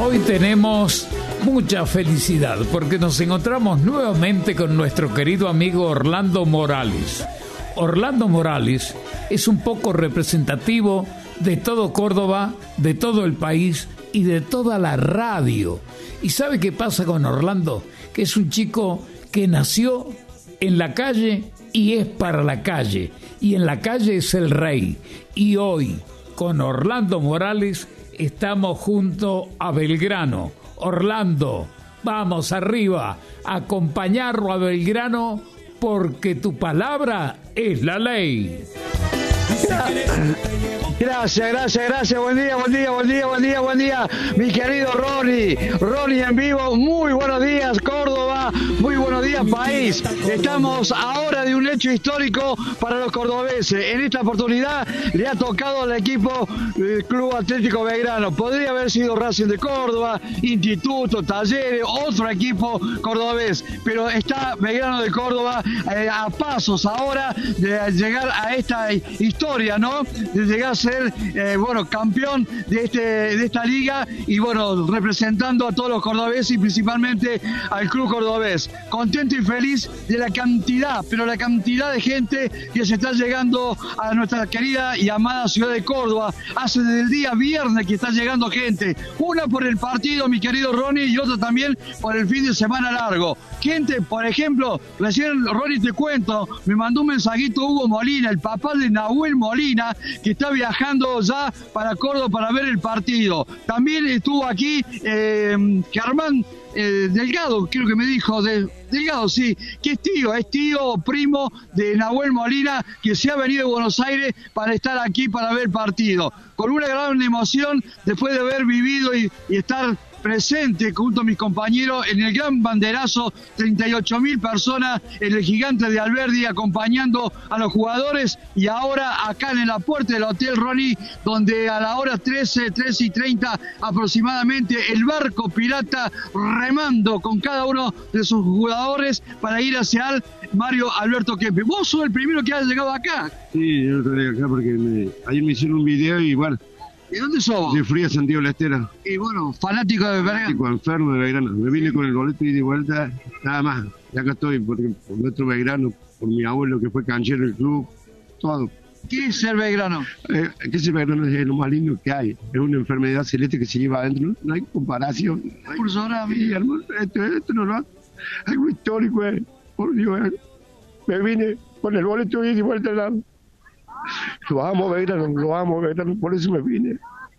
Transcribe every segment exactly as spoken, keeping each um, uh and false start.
Hoy tenemos mucha felicidad porque nos encontramos nuevamente con nuestro querido amigo Orlando Morales. Orlando Morales es un poco representativo de todo Córdoba, de todo el país y de toda la radio. ¿Y sabe qué pasa con Orlando? Que es un chico que nació en la calle y es para la calle. Y en la calle es el rey. Y hoy, con Orlando Morales, estamos junto a Belgrano. Orlando, vamos arriba, a acompañarlo a Belgrano porque tu palabra es la ley. Gracias, gracias, gracias. Buen día, buen día, buen día, buen día, buen día. Mi querido Ronnie, Ronnie en vivo. Muy buenos días, Córdoba. Muy buenos días, país. Estamos ahora de un hecho histórico para los cordobeses. En esta oportunidad le ha tocado al equipo eh, Club Atlético Belgrano. Podría haber sido Racing de Córdoba, Instituto, Talleres, otro equipo cordobés. Pero está Belgrano de Córdoba eh, a pasos ahora de llegar a esta historia, ¿no? De llegar a ser, eh, bueno, campeón de, este, de esta liga y, bueno, representando a todos los cordobeses y principalmente al club cordobés. Contento y feliz de la cantidad, pero la cantidad de gente que se está llegando a nuestra querida y amada ciudad de Córdoba. Hace desde el día viernes que está llegando gente. Una por el partido, mi querido Ronnie, y otra también por el fin de semana largo. Gente, por ejemplo, recién, Ronnie, te cuento, me mandó un mensajito Hugo Molina, el papá de Nahuel Molina, que está viajando ya para Córdoba para ver el partido. También estuvo aquí eh, Germán eh, Delgado, creo que me dijo, de, Delgado, sí, que es tío, es tío primo de Nahuel Molina, que se ha venido de Buenos Aires para estar aquí para ver el partido. Con una gran emoción, después de haber vivido y, y estar presente junto a mis compañeros en el gran banderazo, treinta y ocho mil personas en el Gigante de Alberdi acompañando a los jugadores, y ahora acá en la puerta del Hotel Ronnie, donde a la hora trece, trece y treinta aproximadamente, el barco pirata remando con cada uno de sus jugadores para ir hacia el Mario Alberto Kempes. Vos sos el primero que has llegado acá. Sí, yo estoy acá porque me, ayer me hicieron un video y bueno. ¿Y dónde sos? De Fría, Santiago del Estero. Y bueno, fanático de Belgrano. Fanático, enfermo de Belgrano. Me vine con el boleto y de vuelta, nada más. Y acá estoy porque, por nuestro Belgrano, por mi abuelo que fue canchero del club, todo. ¿Qué es ser Belgrano? Eh, que ese Belgrano es lo más lindo que hay. Es una enfermedad celeste que se lleva adentro. No hay comparación. No hay... Por ahora, sí, hermano, esto, esto no lo hace. Algo histórico, eh. Por Dios, eh. Me vine con el boleto y de vuelta al lado. Lo amo, Belgrano, lo amo, Belgrano, por eso me vine.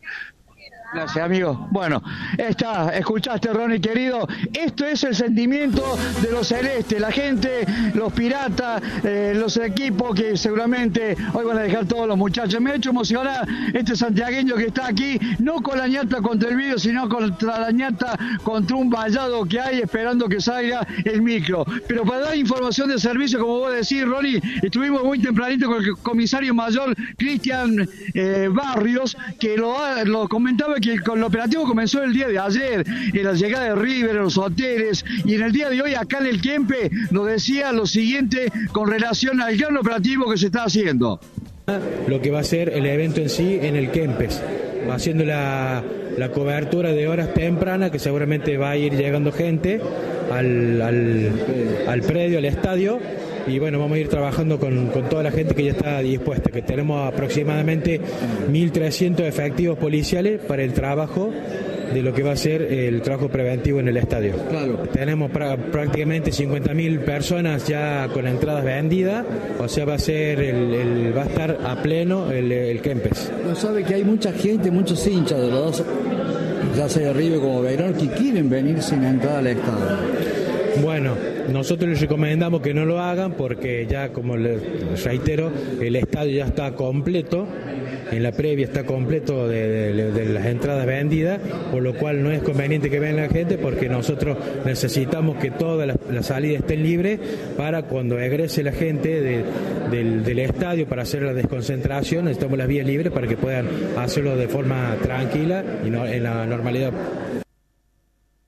Gracias, amigo. Bueno, está, escuchaste, Ronnie, querido. Esto es el sentimiento de los celestes, la gente, los piratas, eh, los equipos que seguramente hoy van a dejar todos los muchachos. Me ha hecho emocionar este santiagueño que está aquí, no con la ñata contra el vídeo, sino contra la ñata contra un vallado que hay esperando que salga el micro. Pero para dar información de servicio, como vos decís, Ronnie, estuvimos muy tempranito con el comisario mayor Cristian eh, Barrios, que lo, lo comentaba que con el operativo comenzó el día de ayer, en la llegada de River, en los hoteles, y en el día de hoy acá en el Kempes nos decía lo siguiente con relación al gran operativo que se está haciendo. Lo que va a ser el evento en sí en el Kempes, haciendo la, la cobertura de horas tempranas, que seguramente va a ir llegando gente al, al, al predio, al estadio. Y bueno, vamos a ir trabajando con, con toda la gente que ya está dispuesta, que tenemos aproximadamente mil trescientos efectivos policiales para el trabajo de lo que va a ser el trabajo preventivo en el estadio. Claro. Tenemos pra, prácticamente cincuenta mil personas ya con entradas vendidas, o sea, va a ser el, el va a estar a pleno el, el Kempes. No sabe que hay mucha gente, muchos hinchas de los dos, ya sea de River como Belgrano, que quieren venir sin entrada al estadio. Bueno, nosotros les recomendamos que no lo hagan porque ya, como les reitero, el estadio ya está completo, en la previa está completo de, de, de las entradas vendidas, por lo cual no es conveniente que venga la gente porque nosotros necesitamos que todas las, las salidas estén libres para cuando egrese la gente de, del, del estadio para hacer la desconcentración, necesitamos las vías libres para que puedan hacerlo de forma tranquila y no, en la normalidad.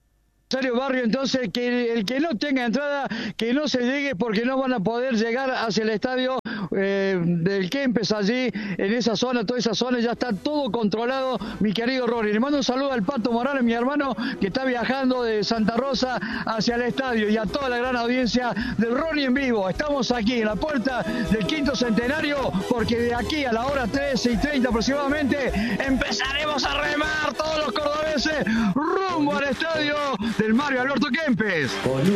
Barrio, entonces que el que no tenga entrada, que no se llegue porque no van a poder llegar hacia el estadio eh, del Kempes allí, en esa zona, toda esa zona ya está todo controlado, mi querido Rory. Le mando un saludo al Pato Morales, mi hermano, que está viajando de Santa Rosa hacia el estadio, y a toda la gran audiencia del Ronnie en vivo. Estamos aquí en la puerta del quinto centenario, porque de aquí a la hora trece y treinta aproximadamente empezaremos a remar todos los cordobeses rumbo al estadio del Mario Alberto Kempes.